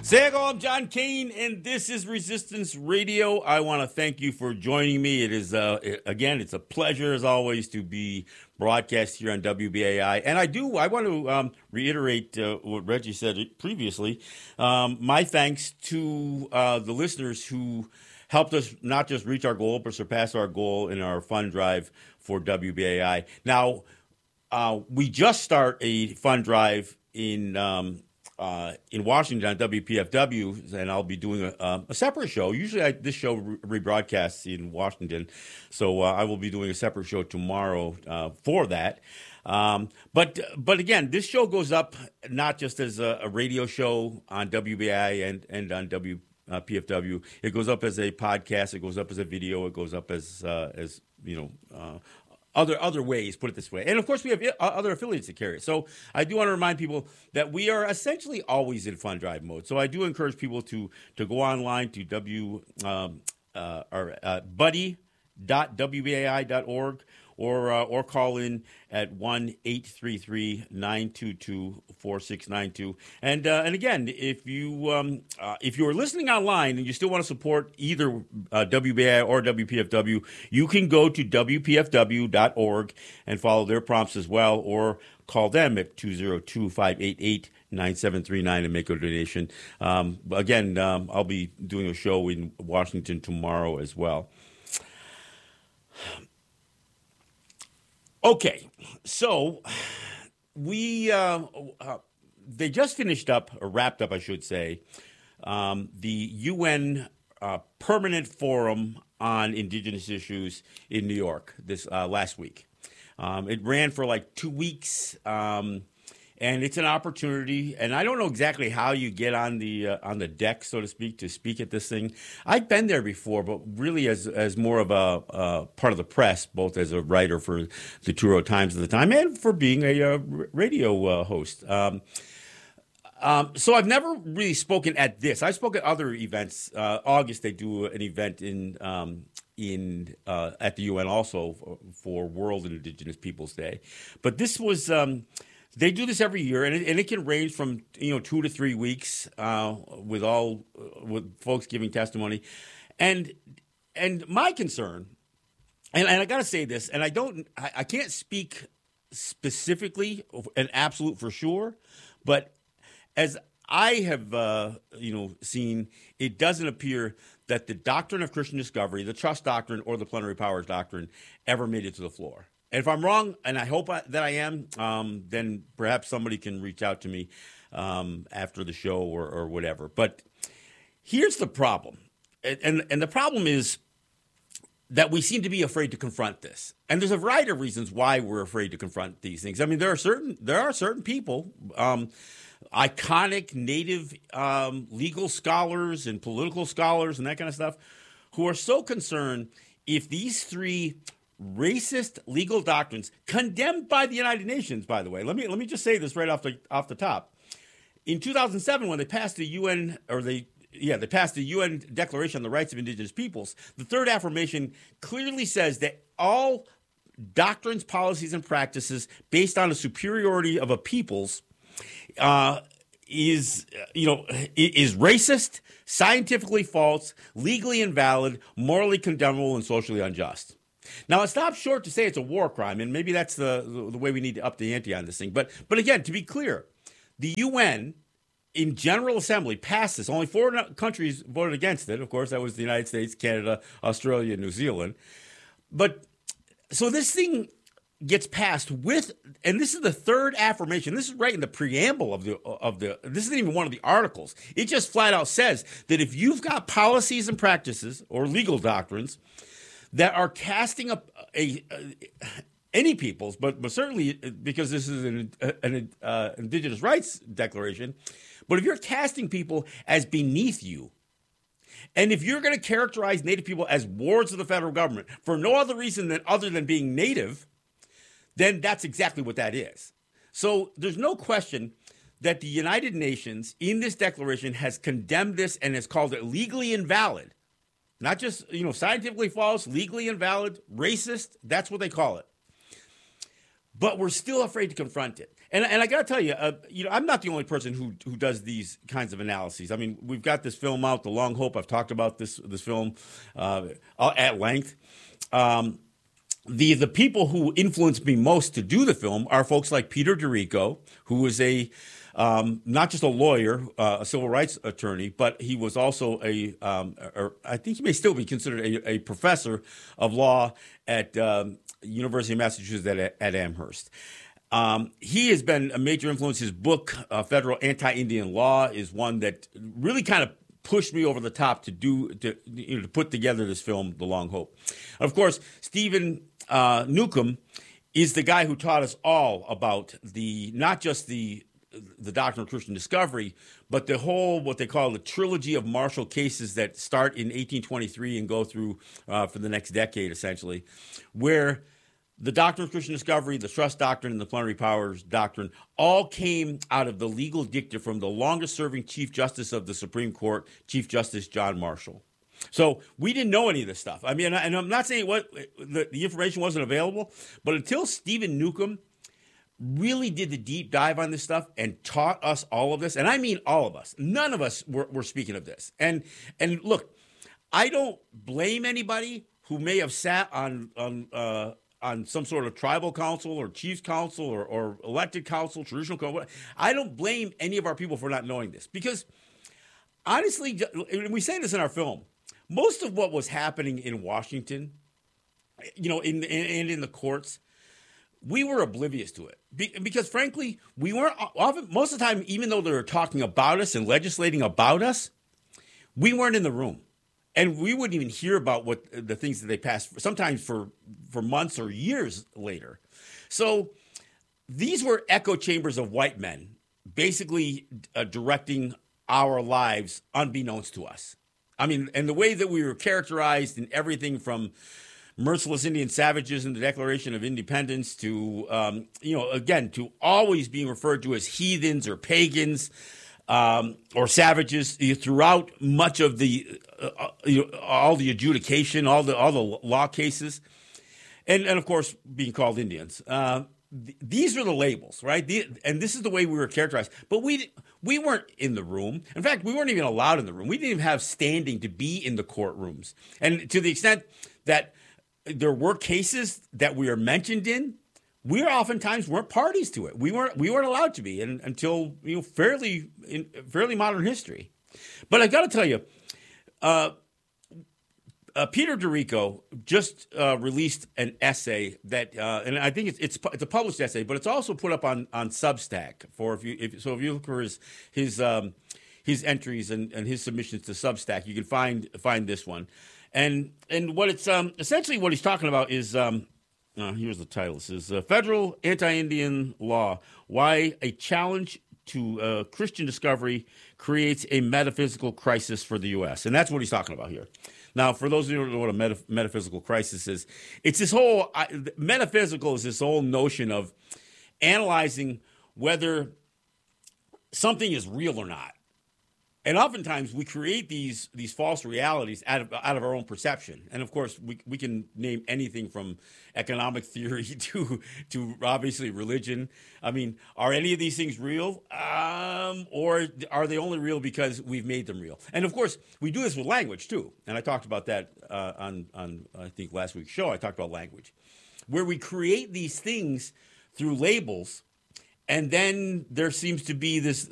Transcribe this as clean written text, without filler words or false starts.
Zago, I'm John Kane, and this is Resistance Radio. I want to thank you for joining me. It is, again, it's a pleasure, as always, to be broadcast here on WBAI. And I want to reiterate what Reggie said previously. My thanks to the listeners who helped us not just reach our goal, but surpass our goal in our fund drive for WBAI. Now, we just start a fund drive in Washington on WPFW, and I'll be doing a separate show. Usually this show rebroadcasts in Washington, so I will be doing a separate show tomorrow for that. But again, this show goes up not just as a radio show on WBI and on PFW. It goes up as a podcast. It goes up as a video. It goes up as other ways, put it this way. And, of course, we have other affiliates that carry it. So I do want to remind people that we are essentially always in fund drive mode. So I do encourage people to go online to buddy.wbai.org or call in at 1-833-922-4692. And again, if you are listening online and you still want to support either WBAI or WPFW, you can go to WPFW.org and follow their prompts as well, or call them at 202-588-9739 and make a donation. Again, I'll be doing a show in Washington tomorrow as well. Okay, so they just finished up, or wrapped up, I should say, the UN Permanent Forum on Indigenous Issues in New York this last week. It ran for like 2 weeks, and it's an opportunity. And I don't know exactly how you get on the deck, so to speak at this thing. I've been there before, but really as more of a part of the press, both as a writer for the Truro Times at the time and for being a radio host. So I've never really spoken at this. I spoke at other events. August they do an event at the UN also for World Indigenous Peoples Day, but this was. They do this every year, and it can range from 2 to 3 weeks with folks giving testimony, and my concern, and I got to say this, and I can't speak specifically and absolute for sure, but as I have seen, it doesn't appear that the doctrine of Christian discovery, the trust doctrine, or the plenary powers doctrine ever made it to the floor. And if I'm wrong, and I hope that I am, then perhaps somebody can reach out to me after the show or whatever. But here's the problem. And the problem is that we seem to be afraid to confront this. And there's a variety of reasons why we're afraid to confront these things. I mean, there are certain people, iconic native legal scholars and political scholars and that kind of stuff, who are so concerned if these three racist legal doctrines condemned by the United Nations, by the way. Let me just say this right off the top. In 2007, when they passed the UN, they passed the UN Declaration on the Rights of Indigenous Peoples, the third affirmation clearly says that all doctrines, policies, and practices based on the superiority of a people's is racist, scientifically false, legally invalid, morally condemnable, and socially unjust. Now, it stops short to say it's a war crime, and maybe that's the way we need to up the ante on this thing. But again, to be clear, the UN in General Assembly passed this. Only 4 countries voted against it. Of course, that was the United States, Canada, Australia, and New Zealand. But so this thing gets passed with, and this is the third affirmation. This is right in the preamble of the. This isn't even one of the articles. It just flat out says that if you've got policies and practices or legal doctrines that are casting up any peoples, but certainly because this is an Indigenous Rights Declaration, but if you're casting people as beneath you, and if you're going to characterize Native people as wards of the federal government for no other reason other than being Native, then that's exactly what that is. So there's no question that the United Nations in this declaration has condemned this and has called it legally invalid. Not just, scientifically false, legally invalid, racist. That's what they call it. but we're still afraid to confront it. And I got to tell you, I'm not the only person who does these kinds of analyses. I mean, we've got this film out, The Long Hope. I've talked about this film at length. The people who influenced me most to do the film are folks like Peter D'Errico, who is not just a lawyer, a civil rights attorney, but he was also I think he may still be considered a professor of law at University of Massachusetts at Amherst. He has been a major influence. His book, Federal Anti-Indian Law, is one that really kind of pushed me over the top to put together this film, The Long Hope. Of course, Stephen Newcomb is the guy who taught us all about not just the doctrine of Christian discovery, but the whole, what they call the trilogy of Marshall cases that start in 1823 and go through for the next decade, essentially, where the doctrine of Christian discovery, the trust doctrine, and the plenary powers doctrine all came out of the legal dicta from the longest-serving Chief Justice of the Supreme Court, Chief Justice John Marshall. So we didn't know any of this stuff. I mean, and I'm not saying the information wasn't available, but until Stephen Newcomb really did the deep dive on this stuff and taught us all of this, and I mean all of us, none of us were speaking of this. And look, I don't blame anybody who may have sat on some sort of tribal council or chief's council or elected council, traditional council. I don't blame any of our people for not knowing this because, honestly, and we say this in our film, most of what was happening in Washington, in the courts, we were oblivious to it because, frankly, we weren't often. Most of the time, even though they were talking about us and legislating about us, we weren't in the room. And we wouldn't even hear about what the things that they passed, sometimes for months or years later. So these were echo chambers of white men, basically directing our lives unbeknownst to us. I mean, and the way that we were characterized in everything from merciless Indian savages in the Declaration of Independence to, again, to always being referred to as heathens or pagans, or savages throughout much of the all the adjudication, all the law cases, and of course being called Indians. These are the labels, right? And this is the way we were characterized. But we weren't in the room. In fact, we weren't even allowed in the room. We didn't even have standing to be in the courtrooms. And to the extent that there were cases that we are mentioned in, we oftentimes weren't parties to it. We weren't allowed to be until fairly modern history. But I got to tell you, Peter D'Errico just released an essay that, and I think it's a published essay, but it's also put up on Substack. If you look for his entries and his submissions to Substack, you can find this one. And what it's essentially what he's talking about is. Here's the title. It says, Federal Anti-Indian Law, Why a Challenge to Christian Discovery Creates a Metaphysical Crisis for the U.S. And that's what he's talking about here. Now, for those of you who don't know what a metaphysical crisis is, it's this whole, metaphysical is this whole notion of analyzing whether something is real or not. And oftentimes we create these false realities out of our own perception. And of course, we can name anything from economic theory to obviously religion. I mean, are any of these things real? Or are they only real because we've made them real? And of course, we do this with language too. And I talked about that on I think last week's show. I talked about language, where we create these things through labels. And then there seems to be this